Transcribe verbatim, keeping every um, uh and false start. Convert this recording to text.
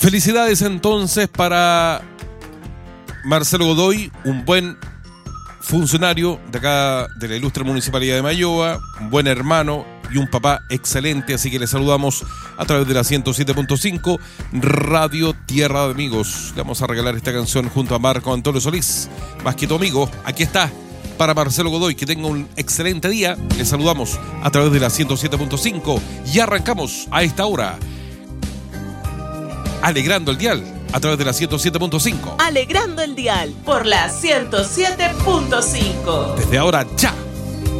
Felicidades entonces para Marcelo Godoy, un buen funcionario de acá de la ilustre Municipalidad de Mayoa, un buen hermano y un papá excelente, así que le saludamos a través de la ciento siete punto cinco Radio Tierra de Amigos. Le vamos a regalar esta canción junto a Marco Antonio Solís, Más que tu amigo. Aquí está para Marcelo Godoy, que tenga un excelente día. Le saludamos a través de la ciento siete punto cinco y arrancamos a esta hora alegrando el dial a través de la ciento siete punto cinco. Alegrando el dial por la ciento siete punto cinco. Desde ahora ya